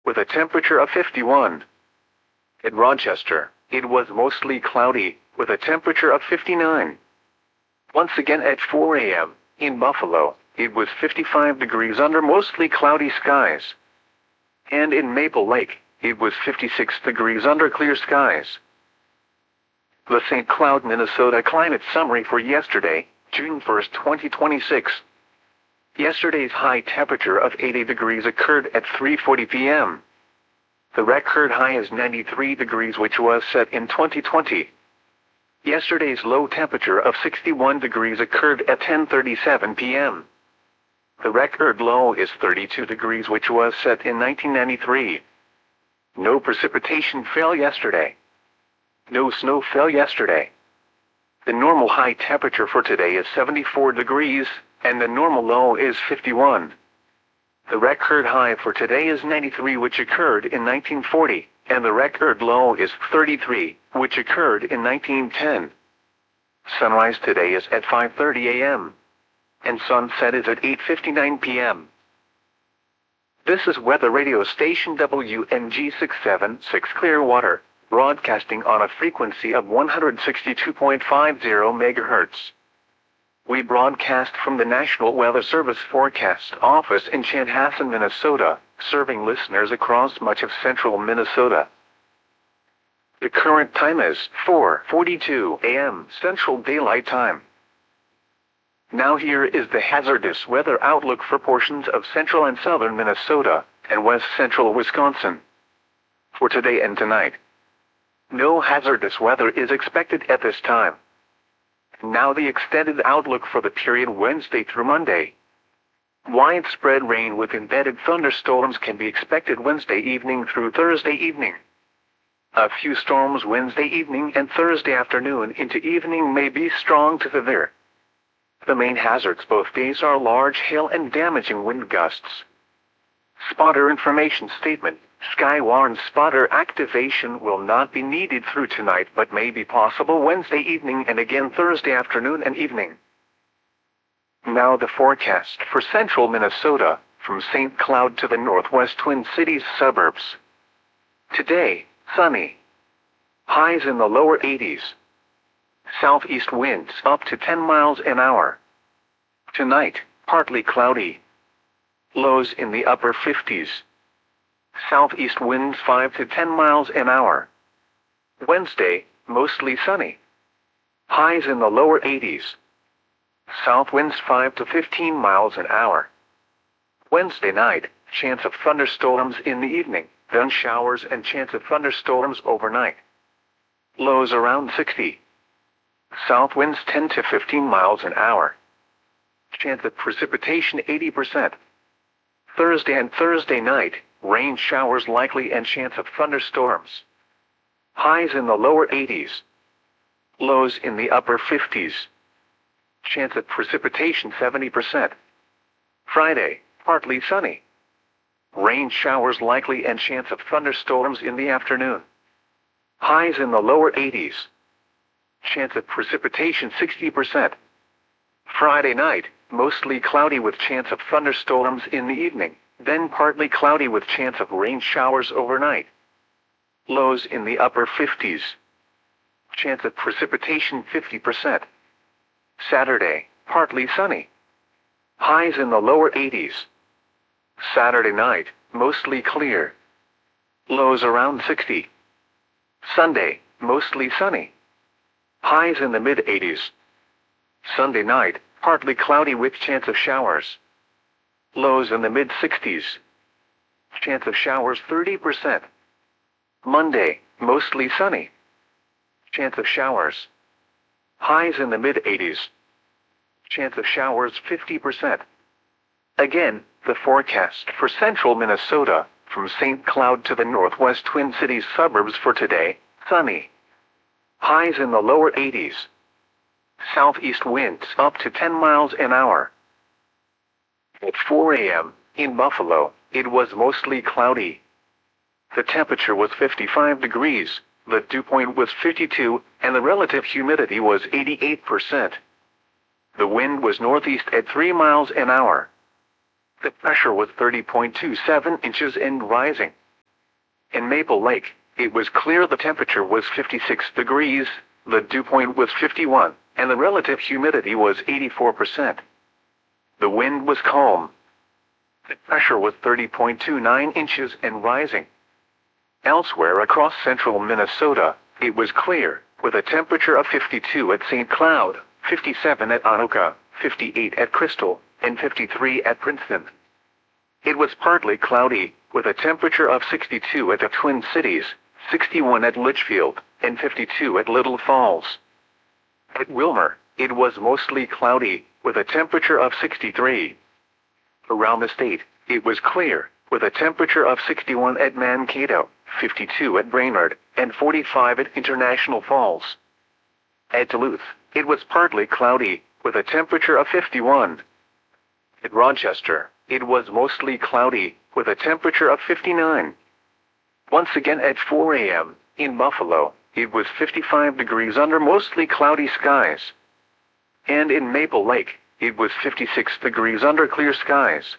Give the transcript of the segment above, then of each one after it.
with a temperature of 51. At Rochester, it was mostly cloudy, with a temperature of 59. Once again at 4 a.m., in Buffalo, it was 55 degrees under mostly cloudy skies. And in Maple Lake, it was 56 degrees under clear skies. The St. Cloud, Minnesota climate summary for yesterday, June 1, 2026. Yesterday's high temperature of 80 degrees occurred at 3:40 p.m. The record high is 93 degrees, which was set in 2020. Yesterday's low temperature of 61 degrees occurred at 10:37 p.m. The record low is 32 degrees, which was set in 1993. No precipitation fell yesterday. No snow fell yesterday. The normal high temperature for today is 74 degrees, and the normal low is 51. The record high for today is 93, which occurred in 1940, and the record low is 33, which occurred in 1910. Sunrise today is at 5:30 a.m. and sunset is at 8:59 p.m. This is weather radio station WNG 676 Clearwater, broadcasting on a frequency of 162.50 MHz. We broadcast from the National Weather Service Forecast Office in Chanhassen, Minnesota, serving listeners across much of central Minnesota. The current time is 4:42 a.m. Central Daylight Time. Now here is the hazardous weather outlook for portions of central and southern Minnesota and west central Wisconsin. For today and tonight, no hazardous weather is expected at this time. Now the extended outlook for the period Wednesday through Monday. Widespread rain with embedded thunderstorms can be expected Wednesday evening through Thursday evening. A few storms Wednesday evening and Thursday afternoon into evening may be strong to severe. The main hazards both days are large hail and damaging wind gusts. Spotter information statement. Skywarn spotter activation will not be needed through tonight but may be possible Wednesday evening and again Thursday afternoon and evening. Now the forecast for central Minnesota, from St. Cloud to the northwest Twin Cities suburbs. Today, sunny. Highs in the lower 80s. Southeast winds up to 10 miles an hour. Tonight, partly cloudy. Lows in the upper 50s. Southeast winds 5 to 10 miles an hour. Wednesday, mostly sunny. Highs in the lower 80s. South winds 5 to 15 miles an hour. Wednesday night, chance of thunderstorms in the evening, then showers and chance of thunderstorms overnight. Lows around 60. South winds 10 to 15 miles an hour. Chance of precipitation 80%. Thursday and Thursday night, rain showers likely and chance of thunderstorms. Highs in the lower 80s. Lows in the upper 50s. Chance of precipitation 70%. Friday, partly sunny. Rain showers likely and chance of thunderstorms in the afternoon. Highs in the lower 80s. Chance of precipitation 60%. Friday night, mostly cloudy with chance of thunderstorms in the evening, then partly cloudy with chance of rain showers overnight. Lows in the upper 50s. Chance of precipitation 50%. Saturday, partly sunny. Highs in the lower 80s. Saturday night, mostly clear. Lows around 60. Sunday, mostly sunny. Highs in the mid-80s. Sunday night, partly cloudy with chance of showers. Lows in the mid-60s. Chance of showers 30%. Monday, mostly sunny. Chance of showers. Highs in the mid-80s. Chance of showers 50%. Again, the forecast for central Minnesota, from St. Cloud to the northwest Twin Cities suburbs for today, sunny. Highs in the lower 80s. Southeast winds up to 10 miles an hour. At 4 a.m., in Buffalo, it was mostly cloudy. The temperature was 55 degrees, the dew point was 52, and the relative humidity was 88%. The wind was northeast at 3 miles an hour. The pressure was 30.27 inches and rising. In Maple Lake, it was clear. The temperature was 56 degrees, the dew point was 51, and the relative humidity was 84%. The wind was calm. The pressure was 30.29 inches and rising. Elsewhere across central Minnesota, it was clear, with a temperature of 52 at St. Cloud, 57 at Anoka, 58 at Crystal, and 53 at Princeton. It was partly cloudy, with a temperature of 62 at the Twin Cities, 61 at Litchfield, and 52 at Little Falls. At Wilmer, it was mostly cloudy, with a temperature of 63. Around the state, it was clear, with a temperature of 61 at Mankato, 52 at Brainerd, and 45 at International Falls. At Duluth, it was partly cloudy, with a temperature of 51. At Rochester, it was mostly cloudy, with a temperature of 59. Once again at 4 a.m., in Buffalo, it was 55 degrees under mostly cloudy skies. And in Maple Lake, it was 56 degrees under clear skies.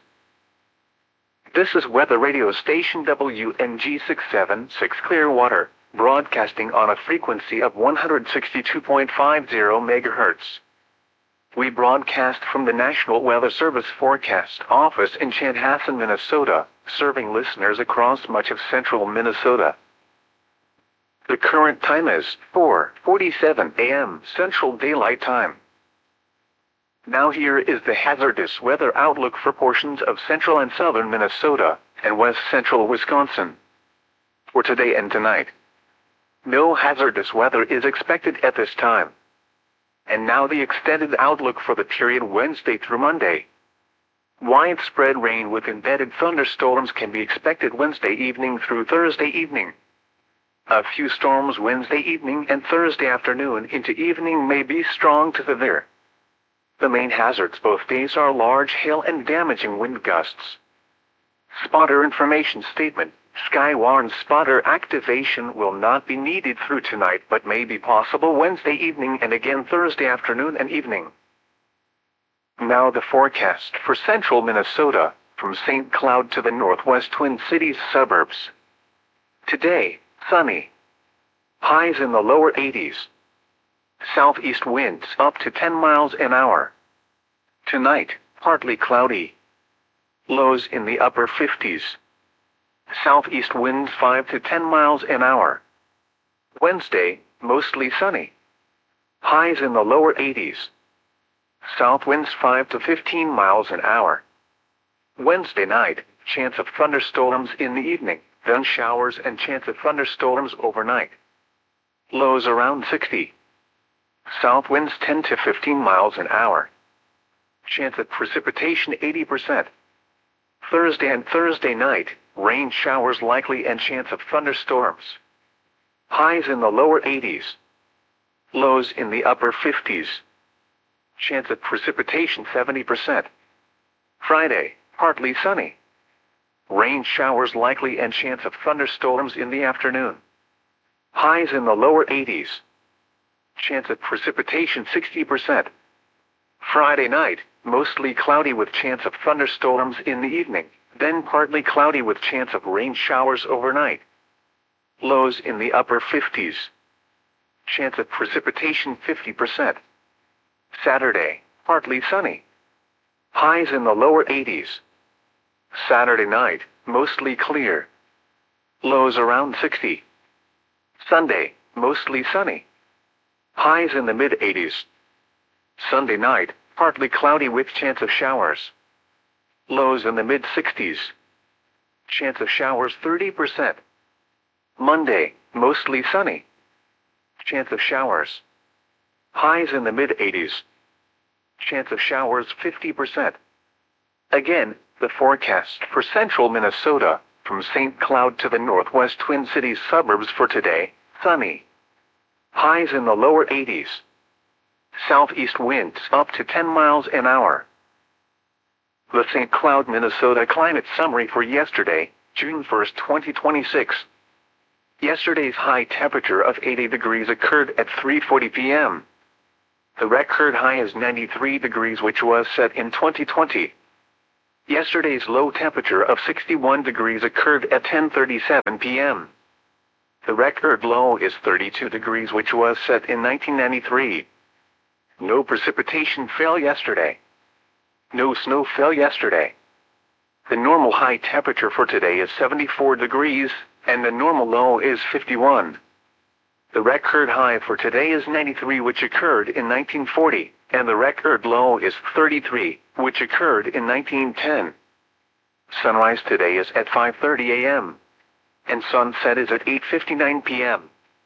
This is weather radio station WNG 676 Clearwater, broadcasting on a frequency of 162.50 MHz. We broadcast from the National Weather Service Forecast Office in Chanhassen, Minnesota, serving listeners across much of central Minnesota. The current time is 4:47 a.m. Central Daylight Time. Now here is the hazardous weather outlook for portions of central and southern Minnesota and west central Wisconsin. For today and tonight, no hazardous weather is expected at this time. And now the extended outlook for the period Wednesday through Monday. Widespread rain with embedded thunderstorms can be expected Wednesday evening through Thursday evening. A few storms Wednesday evening and Thursday afternoon into evening may be strong to severe. The main hazards both days are large hail and damaging wind gusts. Spotter information statement. Skywarn spotter activation will not be needed through tonight but may be possible Wednesday evening and again Thursday afternoon and evening. Now the forecast for central Minnesota, from St. Cloud to the northwest Twin Cities suburbs. Today, sunny. Highs in the lower 80s. Southeast winds up to 10 miles an hour. Tonight, partly cloudy. Lows in the upper 50s. Southeast winds 5 to 10 miles an hour. Wednesday, mostly sunny. Highs in the lower 80s. South winds 5 to 15 miles an hour. Wednesday night, chance of thunderstorms in the evening, then showers and chance of thunderstorms overnight. Lows around 60. South winds 10 to 15 miles an hour. Chance of precipitation 80%. Thursday and Thursday night, rain showers likely and chance of thunderstorms. Highs in the lower 80s. Lows in the upper 50s. Chance of precipitation 70%. Friday, partly sunny. Rain showers likely and chance of thunderstorms in the afternoon. Highs in the lower 80s. Chance of precipitation 60%. Friday night, mostly cloudy with chance of thunderstorms in the evening, then partly cloudy with chance of rain showers overnight. Lows in the upper 50s. Chance of precipitation 50%. Saturday, partly sunny. Highs in the lower 80s. Saturday night, mostly clear. Lows around 60. Sunday, mostly sunny. Highs in the mid-80s. Sunday night, partly cloudy with chance of showers. Lows in the mid-60s. Chance of showers 30%. Monday, mostly sunny. Chance of showers. Highs in the mid-80s. Chance of showers 50%. Again, the forecast for central Minnesota, from St. Cloud to the northwest Twin Cities suburbs for today, sunny. Highs in the lower 80s. Southeast winds up to 10 miles an hour. The St. Cloud, Minnesota climate summary for yesterday, June 1, 2026. Yesterday's high temperature of 80 degrees occurred at 3:40 p.m. The record high is 93 degrees, which was set in 2020. Yesterday's low temperature of 61 degrees occurred at 10:37 p.m. The record low is 32 degrees, which was set in 1993. No precipitation fell yesterday. No snow fell yesterday. The normal high temperature for today is 74 degrees, and the normal low is 51. The record high for today is 93, which occurred in 1940, and the record low is 33, which occurred in 1910. Sunrise today is at 5:30 a.m. and sunset is at 8:59 p.m.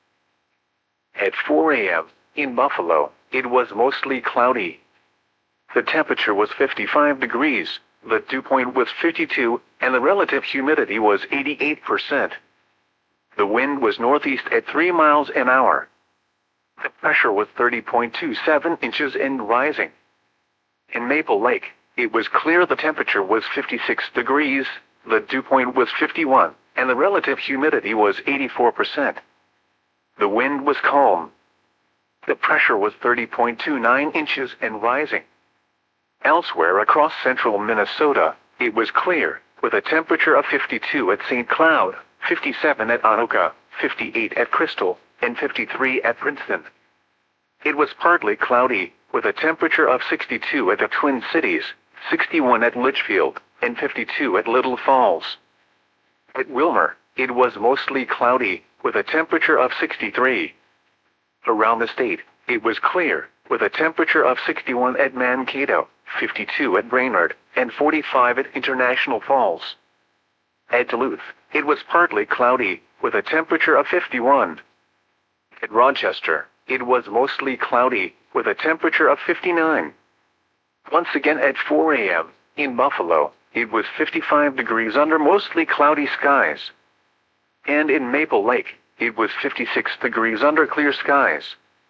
At 4 a.m. in Buffalo, it was mostly cloudy. The temperature was 55 degrees, the dew point was 52, and the relative humidity was 88%. The wind was northeast at 3 miles an hour. The pressure was 30.27 inches and rising. In Maple Lake, it was clear. The temperature was 56 degrees, the dew point was 51, and the relative humidity was 84%. The wind was calm. The pressure was 30.29 inches and rising. Elsewhere across central Minnesota, it was clear, with a temperature of 52 at St. Cloud, 57 at Anoka, 58 at Crystal, and 53 at Princeton. It was partly cloudy, with a temperature of 62 at the Twin Cities, 61 at Litchfield, and 52 at Little Falls. At Wilmer, it was mostly cloudy, with a temperature of 63. Around the state, it was clear, with a temperature of 61 at Mankato, 52 at Brainerd, and 45 at International Falls. At Duluth, it was partly cloudy, with a temperature of 51. At Rochester, it was mostly cloudy, with a temperature of 59. Once again at 4 a.m., in Buffalo, it was 55 degrees under mostly cloudy skies. And in Maple Lake, it was 56 degrees under clear skies.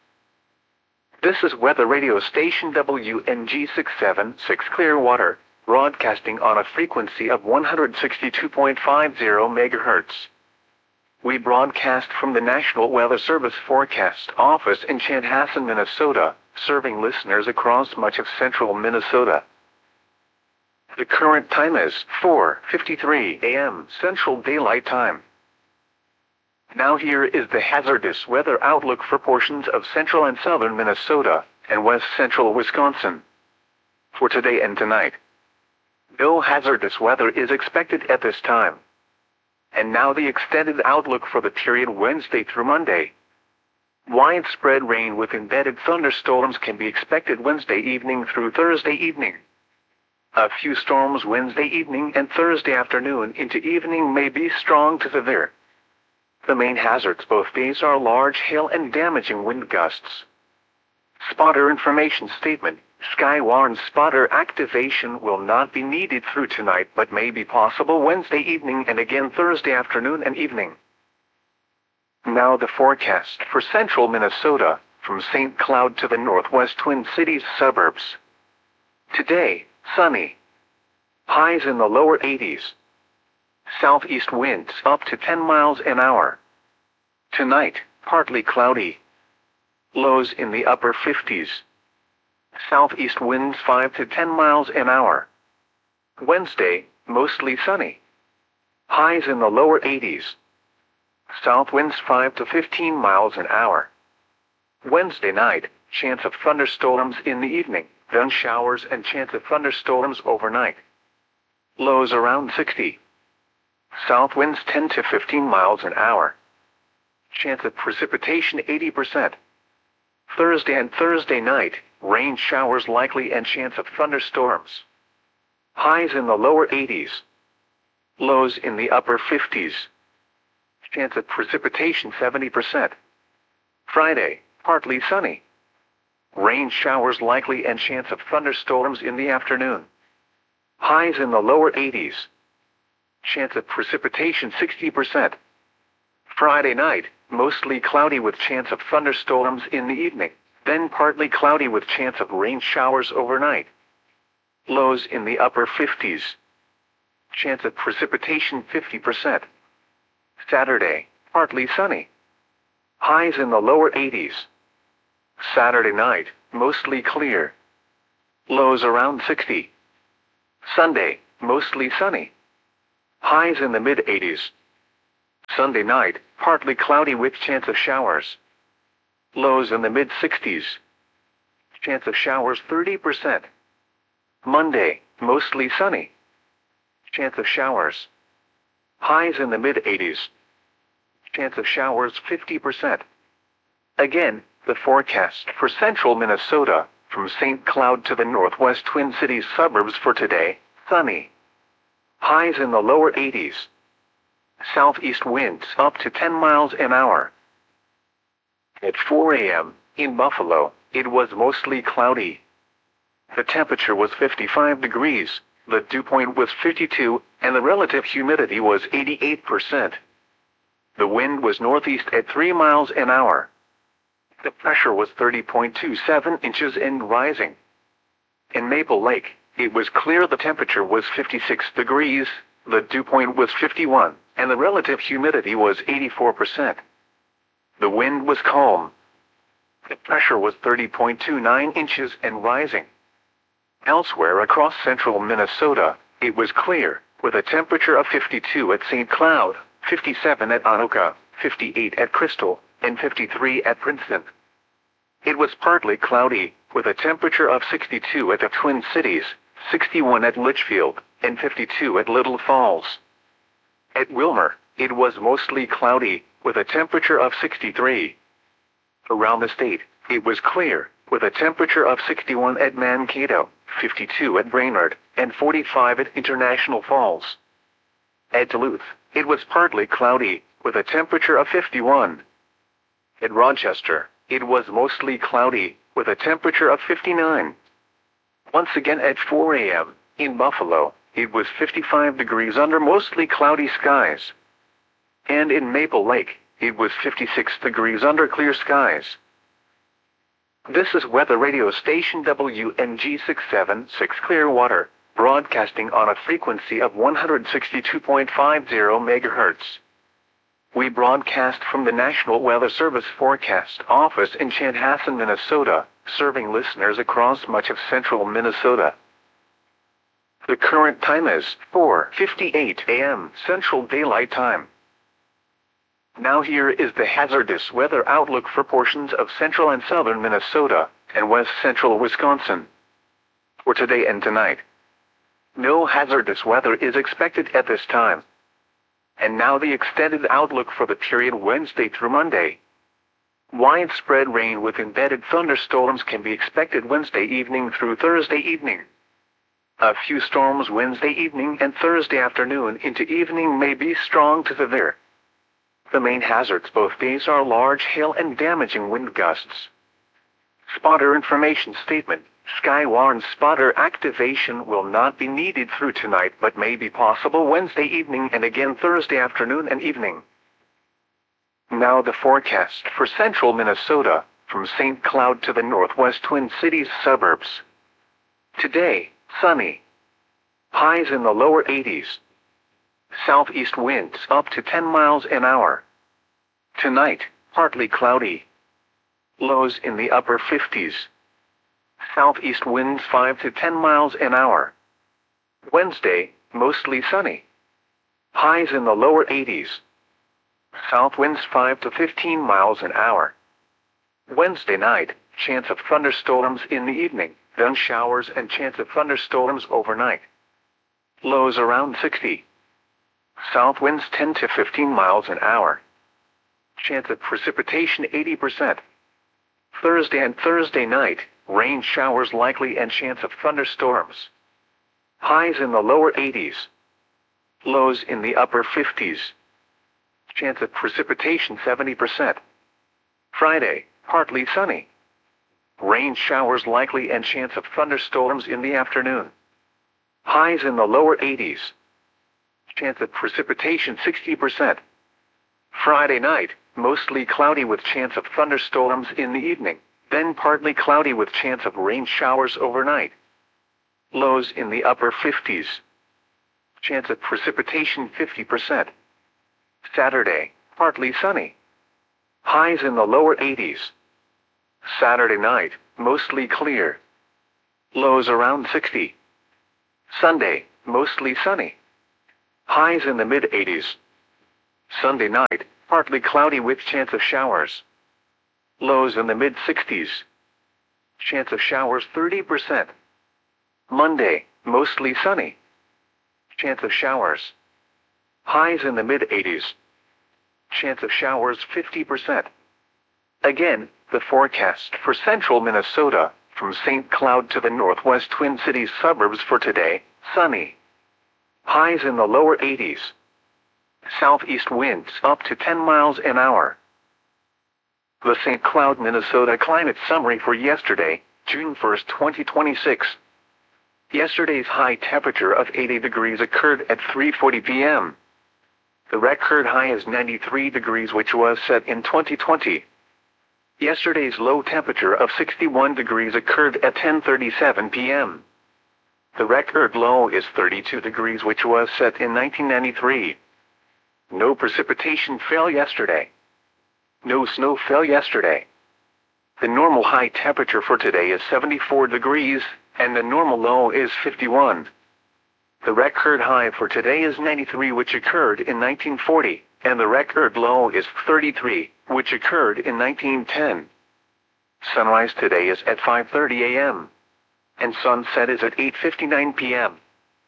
This is weather radio station WNG 676 Clearwater, broadcasting on a frequency of 162.50 MHz. We broadcast from the National Weather Service Forecast Office in Chanhassen, Minnesota, serving listeners across much of central Minnesota. The current time is 4:53 a.m. Central Daylight Time. Now here is the hazardous weather outlook for portions of central and southern Minnesota and west central Wisconsin. For today and tonight, no hazardous weather is expected at this time. And now the extended outlook for the period Wednesday through Monday. Widespread rain with embedded thunderstorms can be expected Wednesday evening through Thursday evening. A few storms Wednesday evening and Thursday afternoon into evening may be strong to severe. The main hazards both days are large hail and damaging wind gusts. Spotter information statement. Skywarn spotter activation will not be needed through tonight but may be possible Wednesday evening and again Thursday afternoon and evening. Now the forecast for central Minnesota, from St. Cloud to the northwest Twin Cities suburbs. Today, sunny. Highs in the lower 80s. Southeast winds up to 10 miles an hour. Tonight, partly cloudy. Lows in the upper 50s. Southeast winds 5 to 10 miles an hour. Wednesday, mostly sunny. Highs in the lower 80s. South winds 5 to 15 miles an hour. Wednesday night, chance of thunderstorms in the evening, then showers and chance of thunderstorms overnight. Lows around 60. South winds 10 to 15 miles an hour. Chance of precipitation 80%. Thursday and Thursday night, rain showers likely and chance of thunderstorms. Highs in the lower 80s. Lows in the upper 50s. Chance of precipitation 70%. Friday, partly sunny. Rain showers likely and chance of thunderstorms in the afternoon. Highs in the lower 80s. Chance of precipitation 60%. Friday night, mostly cloudy with chance of thunderstorms in the evening, then partly cloudy with chance of rain showers overnight. Lows in the upper 50s. Chance of precipitation 50%. Saturday, partly sunny. Highs in the lower 80s. Saturday night, mostly clear. Lows around 60. Sunday, mostly sunny. Highs in the mid-80s. Sunday night, partly cloudy with chance of showers. Lows in the mid-60s. Chance of showers 30%. Monday, mostly sunny. Chance of showers. Highs in the mid-80s. Chance of showers 50%. Again, the forecast for central Minnesota, from St. Cloud to the northwest Twin Cities suburbs for today, sunny. Highs in the lower 80s. Southeast winds up to 10 miles an hour. At 4 a.m., in Buffalo, it was mostly cloudy. The temperature was 55 degrees, the dew point was 52, and the relative humidity was 88%. The wind was northeast at 3 miles an hour. The pressure was 30.27 inches and rising. In Maple Lake, it was clear. The temperature was 56 degrees, the dew point was 51, and the relative humidity was 84%. The wind was calm. The pressure was 30.29 inches and rising. Elsewhere across central Minnesota, it was clear, with a temperature of 52 at St. Cloud, 57 at Anoka, 58 at Crystal, and 53 at Princeton. It was partly cloudy, with a temperature of 62 at the Twin Cities, 61 at Litchfield, and 52 at Little Falls. At Wilmer, it was mostly cloudy, with a temperature of 63. Around the state, it was clear, with a temperature of 61 at Mankato, 52 at Brainerd, and 45 at International Falls. At Duluth, it was partly cloudy, with a temperature of 51. At Rochester, it was mostly cloudy, with a temperature of 59. Once again at 4 a.m., in Buffalo, it was 55 degrees under mostly cloudy skies. And in Maple Lake, it was 56 degrees under clear skies. This is weather radio station WNG 676 Clearwater, broadcasting on a frequency of 162.50 MHz. We broadcast from the National Weather Service Forecast Office in Chanhassen, Minnesota, serving listeners across much of central Minnesota. The current time is 4:58 a.m. Central Daylight Time. Now here is the hazardous weather outlook for portions of central and southern Minnesota and west central Wisconsin. For today and tonight, no hazardous weather is expected at this time. And now the extended outlook for the period Wednesday through Monday. Widespread rain with embedded thunderstorms can be expected Wednesday evening through Thursday evening. A few storms Wednesday evening and Thursday afternoon into evening may be strong to severe. The main hazards both days are large hail and damaging wind gusts. Spotter information statement. Skywarn spotter activation will not be needed through tonight but may be possible Wednesday evening and again Thursday afternoon and evening. Now the forecast for central Minnesota, from St. Cloud to the northwest Twin Cities suburbs. Today, sunny. Highs in the lower 80s. Southeast winds up to 10 miles an hour. Tonight, partly cloudy. Lows in the upper 50s. Southeast winds 5 to 10 miles an hour. Wednesday, mostly sunny. Highs in the lower 80s. South winds 5 to 15 miles an hour. Wednesday night, chance of thunderstorms in the evening, then showers and chance of thunderstorms overnight. Lows around 60. South winds 10 to 15 miles an hour. Chance of precipitation 80%. Thursday and Thursday night, rain showers likely and chance of thunderstorms. Highs in the lower 80s. Lows in the upper 50s. Chance of precipitation 70%. Friday, partly sunny. Rain showers likely and chance of thunderstorms in the afternoon. Highs in the lower 80s. Chance of precipitation 60%. Friday night, mostly cloudy with chance of thunderstorms in the evening, then partly cloudy with chance of rain showers overnight. Lows in the upper 50s. Chance of precipitation 50%. Saturday, partly sunny. Highs in the lower 80s. Saturday night, mostly clear. Lows around 60. Sunday, mostly sunny. Highs in the mid-80s. Sunday night, partly cloudy with chance of showers. Lows in the mid-60s. Chance of showers 30%. Monday, mostly sunny. Chance of showers. Highs in the mid-80s. Chance of showers 50%. Again, the forecast for central Minnesota, from St. Cloud to the northwest Twin Cities suburbs for today, sunny. Highs in the lower 80s. Southeast winds up to 10 miles an hour. The St. Cloud, Minnesota climate summary for yesterday, June 1, 2026. Yesterday's high temperature of 80 degrees occurred at 3:40 p.m. The record high is 93 degrees, which was set in 2020. Yesterday's low temperature of 61 degrees occurred at 10:37 p.m. The record low is 32 degrees, which was set in 1993. No precipitation fell yesterday. No snow fell yesterday. The normal high temperature for today is 74 degrees, and the normal low is 51. The record high for today is 93, which occurred in 1940, and the record low is 33, which occurred in 1910. Sunrise today is at 5:30 a.m. and sunset is at 8:59 p.m.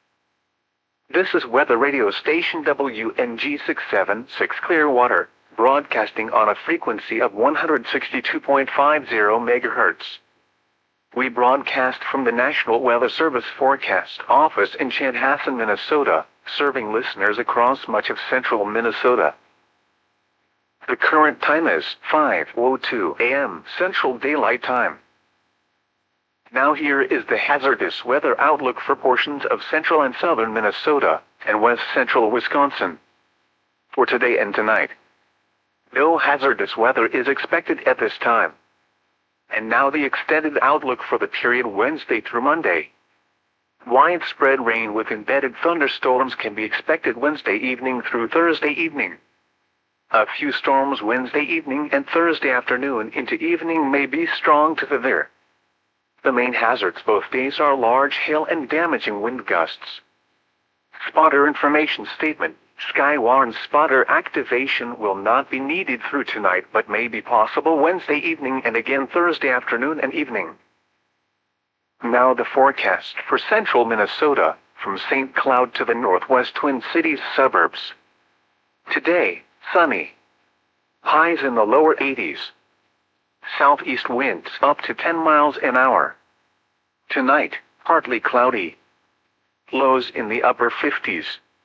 This is weather radio station WNG 676 Clearwater, broadcasting on a frequency of 162.50 MHz. We broadcast from the National Weather Service Forecast Office in Chanhassen, Minnesota, serving listeners across much of central Minnesota. The current time is 5:02 a.m. Central Daylight Time. Now here is the hazardous weather outlook for portions of central and southern Minnesota and west central Wisconsin. For today and tonight, no hazardous weather is expected at this time. And now the extended outlook for the period Wednesday through Monday. Widespread rain with embedded thunderstorms can be expected Wednesday evening through Thursday evening. A few storms Wednesday evening and Thursday afternoon into evening may be strong to severe. The main hazards both days are large hail and damaging wind gusts. Spotter information statement. Skywarn spotter activation will not be needed through tonight but may be possible Wednesday evening and again Thursday afternoon and evening. Now the forecast for central Minnesota, from St. Cloud to the northwest Twin Cities suburbs. Today, sunny. Highs in the lower 80s. Southeast winds up to 10 miles an hour. Tonight, partly cloudy. Lows in the upper 50s.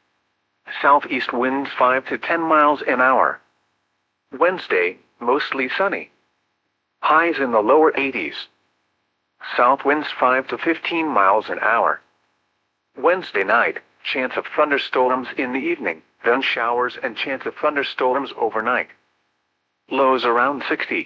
Southeast winds 5 to 10 miles an hour. Wednesday, mostly sunny. Highs in the lower 80s. South winds 5 to 15 miles an hour. Wednesday night, chance of thunderstorms in the evening, then showers and chance of thunderstorms overnight. Lows around 60.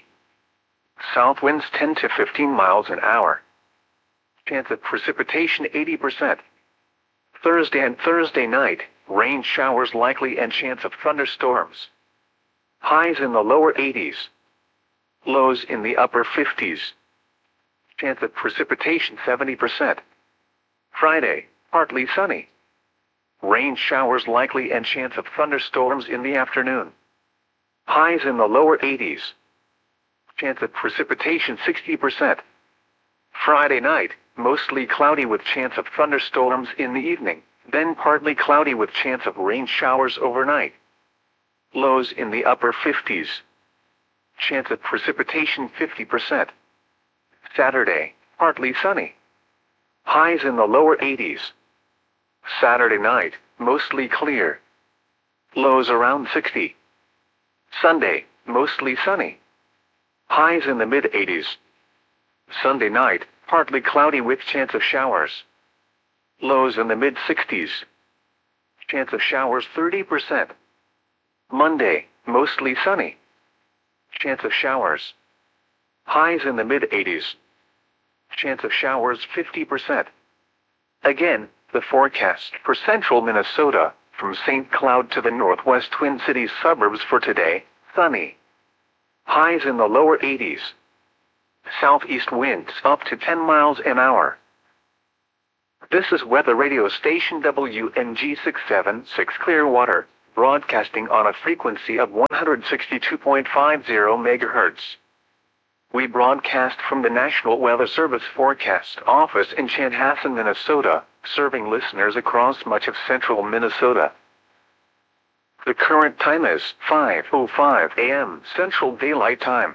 South winds 10 to 15 miles an hour. Chance of precipitation 80%. Thursday and Thursday night, rain showers likely and chance of thunderstorms. Highs in the lower 80s. Lows in the upper 50s. Chance of precipitation 70%. Friday, partly sunny. Rain showers likely and chance of thunderstorms in the afternoon. Highs in the lower 80s. Chance of precipitation 60%. Friday night, mostly cloudy with chance of thunderstorms in the evening, then partly cloudy with chance of rain showers overnight. Lows in the upper 50s. Chance of precipitation 50%. Saturday, partly sunny. Highs in the lower 80s. Saturday night, mostly clear. Lows around 60. Sunday, mostly sunny. Highs in the mid-80s. Sunday night, partly cloudy with chance of showers. Lows in the mid-60s. Chance of showers 30%. Monday, mostly sunny. Chance of showers. Highs in the mid-80s. Chance of showers 50%. Again, the forecast for central Minnesota, from St. Cloud to the northwest Twin Cities suburbs for today, sunny. Highs in the lower 80s. Southeast winds up to 10 miles an hour. This is weather radio station WNG676 Clearwater, broadcasting on a frequency of 162.50 MHz. We broadcast from the National Weather Service Forecast Office in Chanhassen, Minnesota, serving listeners across much of central Minnesota. The current time is 5:05 a.m. Central Daylight Time.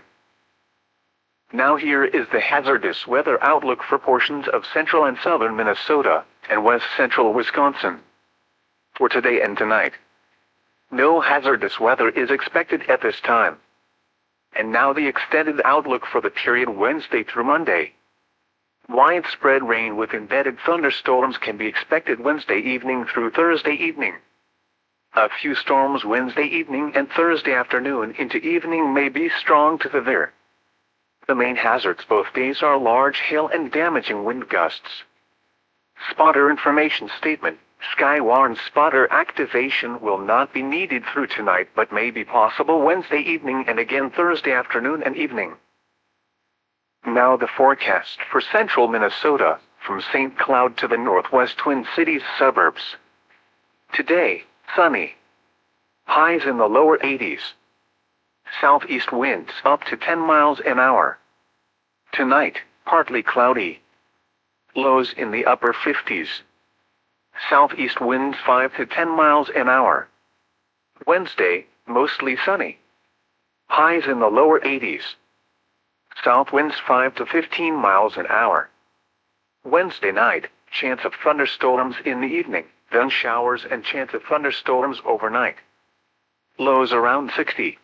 Now here is the hazardous weather outlook for portions of central and southern Minnesota and west central Wisconsin for today and tonight. No hazardous weather is expected at this time. And now the extended outlook for the period Wednesday through Monday. Widespread rain with embedded thunderstorms can be expected Wednesday evening through Thursday evening. A few storms Wednesday evening and Thursday afternoon into evening may be strong to severe. The main hazards both days are large hail and damaging wind gusts. Spotter information statement. Skywarn spotter activation will not be needed through tonight but may be possible Wednesday evening and again Thursday afternoon and evening. Now the forecast for central Minnesota, from St. Cloud to the northwest Twin Cities suburbs. Today, sunny. Highs in the lower 80s. Southeast winds up to 10 miles an hour. Tonight, partly cloudy. Lows in the upper 50s. Southeast winds 5 to 10 miles an hour. Wednesday, mostly sunny. Highs in the lower 80s. South winds 5 to 15 miles an hour. Wednesday night, chance of thunderstorms in the evening, then showers and chance of thunderstorms overnight. Lows around 60.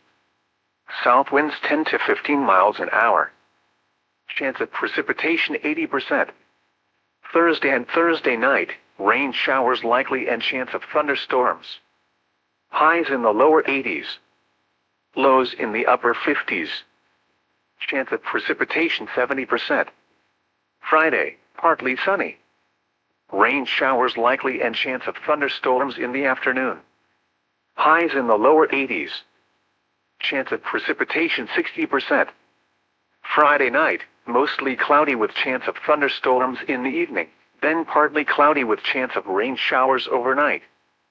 South winds 10 to 15 miles an hour. Chance of precipitation 80%. Thursday and Thursday night, rain showers likely and chance of thunderstorms. Highs in the lower 80s. Lows in the upper 50s. Chance of precipitation 70%. Friday, partly sunny. Rain showers likely and chance of thunderstorms in the afternoon. Highs in the lower 80s. Chance of precipitation 60%. Friday night, mostly cloudy with chance of thunderstorms in the evening, then partly cloudy with chance of rain showers overnight.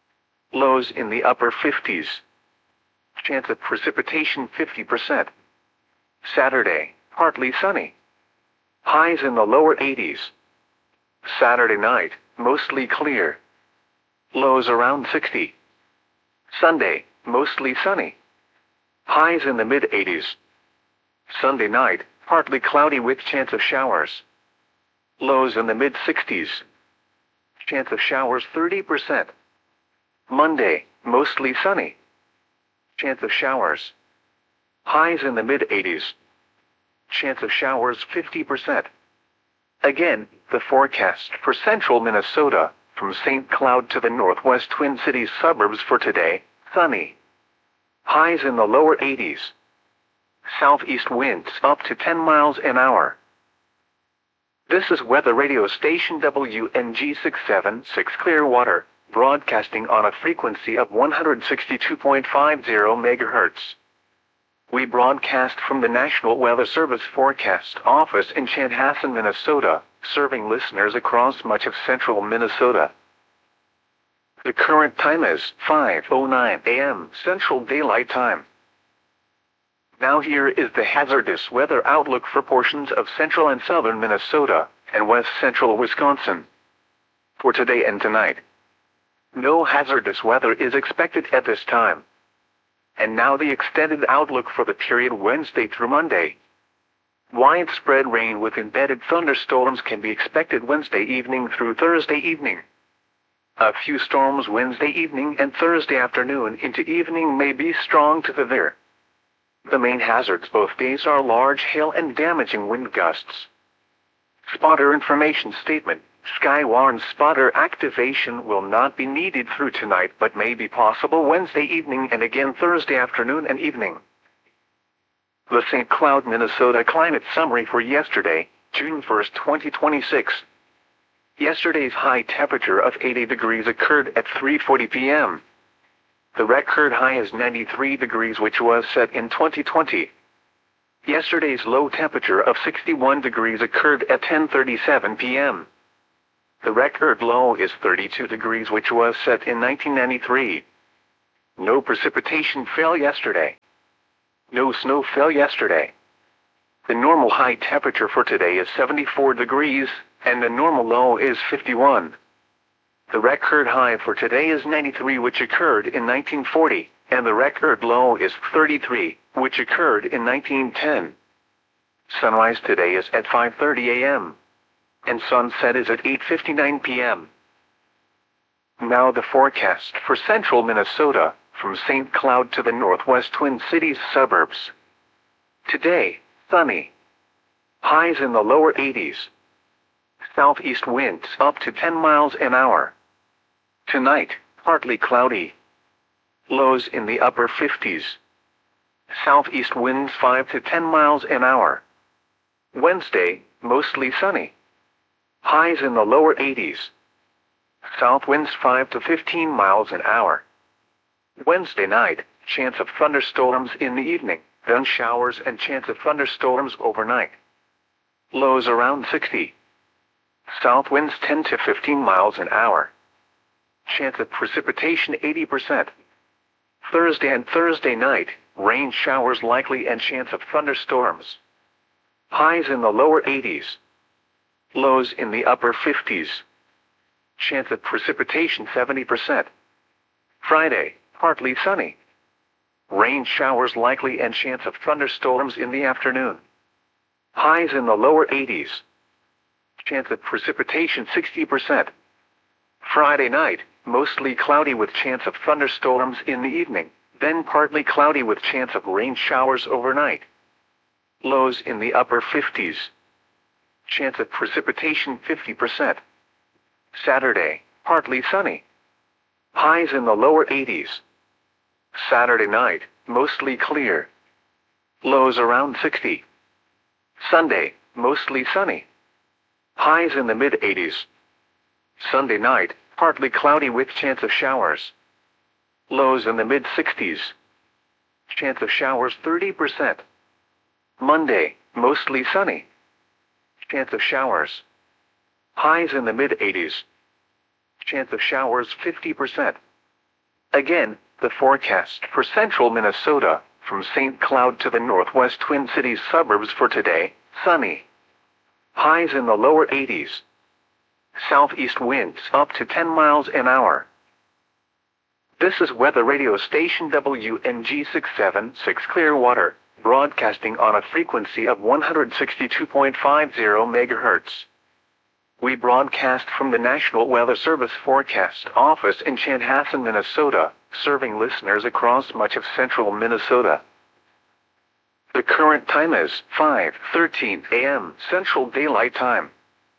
Lows in the upper 50s. Chance of precipitation 50%. Saturday, partly sunny. Highs in the lower 80s. Saturday night, mostly clear. Lows around 60. Sunday, mostly sunny. Highs in the mid-80s. Sunday night, partly cloudy with chance of showers. Lows in the mid-60s. Chance of showers 30%. Monday, mostly sunny. Chance of showers. Highs in the mid-80s. Chance of showers 50%. Again, the forecast for central Minnesota, from St. Cloud to the northwest Twin Cities suburbs for today, sunny. Highs in the lower 80s. Southeast winds up to 10 miles an hour. This is weather radio station WNG676 Clearwater, broadcasting on a frequency of 162.50 MHz. We broadcast from the National Weather Service Forecast Office in Chanhassen, Minnesota, serving listeners across much of central Minnesota. The current time is 5:09 a.m. Central Daylight Time. Now here is the hazardous weather outlook for portions of central and southern Minnesota and west central Wisconsin for today and tonight. No hazardous weather is expected at this time. And now the extended outlook for the period Wednesday through Monday. Widespread rain with embedded thunderstorms can be expected Wednesday evening through Thursday evening. A few storms Wednesday evening and Thursday afternoon into evening may be strong to severe. The main hazards both days are large hail and damaging wind gusts. Spotter information statement. Skywarn spotter activation will not be needed through tonight but may be possible Wednesday evening and again Thursday afternoon and evening. The St. Cloud, Minnesota climate summary for yesterday, June 1st, 2026. Yesterday's high temperature of 80 degrees occurred at 3:40 p.m. The record high is 93 degrees, which was set in 2020. Yesterday's low temperature of 61 degrees occurred at 10:37 p.m. The record low is 32 degrees, which was set in 1993. No precipitation fell yesterday. No snow fell yesterday. The normal high temperature for today is 74 degrees, and the normal low is 51. The record high for today is 93, which occurred in 1940, and the record low is 33, which occurred in 1910. Sunrise today is at 5:30 a.m. and sunset is at 8:59 p.m. Now the forecast for central Minnesota, from St. Cloud to the northwest Twin Cities suburbs. Today, sunny. Highs in the lower 80s. Southeast winds up to 10 miles an hour. Tonight, partly cloudy. Lows in the upper 50s. Southeast winds 5 to 10 miles an hour. Wednesday, mostly sunny. Highs in the lower 80s. South winds 5 to 15 miles an hour. Wednesday night, chance of thunderstorms in the evening, then showers and chance of thunderstorms overnight. Lows around 60. South winds 10 to 15 miles an hour. Chance of precipitation 80%. Thursday and Thursday night, rain showers likely and chance of thunderstorms. Highs in the lower 80s. Lows in the upper 50s. Chance of precipitation 70%. Friday, partly sunny. Rain showers likely and chance of thunderstorms in the afternoon. Highs in the lower 80s. Chance of precipitation 60%. Friday night, mostly cloudy with chance of thunderstorms in the evening, then partly cloudy with chance of rain showers overnight. Lows in the upper 50s. Chance of precipitation 50%. Saturday, partly sunny. Highs in the lower 80s. Saturday night, mostly clear. Lows around 60. Sunday, mostly sunny. Highs in the mid-80s. Sunday night, partly cloudy with chance of showers. Lows in the mid-60s. Chance of showers 30%. Monday, mostly sunny. Chance of showers. Highs in the mid-80s. Chance of showers 50%. Again, the forecast for central Minnesota, from St. Cloud to the northwest Twin Cities suburbs for today, sunny. Highs in the lower 80s. Southeast winds up to 10 miles an hour. This is weather radio station WNG 676 Clearwater, broadcasting on a frequency of 162.50 MHz. We broadcast from the National Weather Service Forecast Office in Chanhassen, Minnesota, serving listeners across much of central Minnesota. The current time is 5:13 a.m. Central Daylight Time.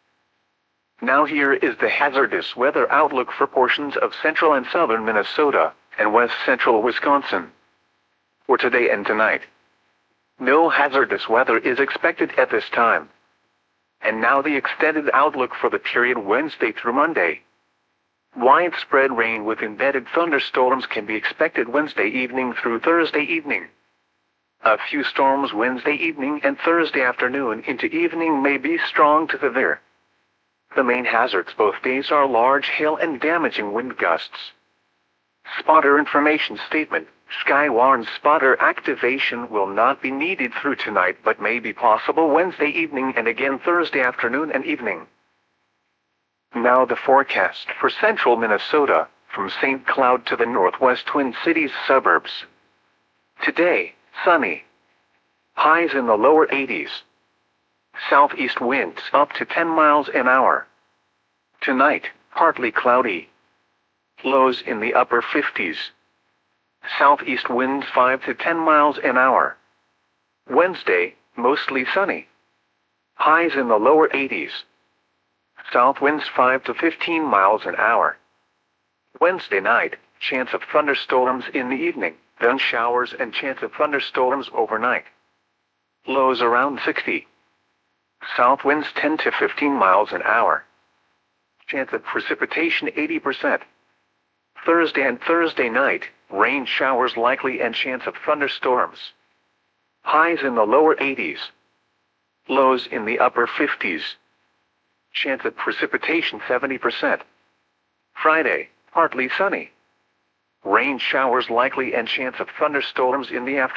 Now here is the hazardous weather outlook for portions of central and southern Minnesota and west central Wisconsin. For today and tonight, no hazardous weather is expected at this time. And now the extended outlook for the period Wednesday through Monday. Widespread rain with embedded thunderstorms can be expected Wednesday evening through Thursday evening. A few storms Wednesday evening and Thursday afternoon into evening may be strong to severe. The main hazards both days are large hail and damaging wind gusts. Spotter information statement. Skywarn spotter activation will not be needed through tonight but may be possible Wednesday evening and again Thursday afternoon and evening. Now the forecast for central Minnesota, from St. Cloud to the northwest Twin Cities suburbs. Today, sunny. Highs in the lower 80s. Southeast winds up to 10 miles an hour. Tonight, partly cloudy. Lows in the upper 50s. Southeast winds 5 to 10 miles an hour. Wednesday, mostly sunny. Highs in the lower 80s. South winds 5 to 15 miles an hour. Wednesday night, chance of thunderstorms in the evening, then showers and chance of thunderstorms overnight. Lows around 60. South winds 10 to 15 miles an hour. Chance of precipitation 80%. Thursday and Thursday night, rain showers likely and chance of thunderstorms. Highs in the lower 80s. Lows in the upper 50s. chance of precipitation 70%. Friday, partly sunny. Rain showers likely and chance of thunderstorms in the afternoon.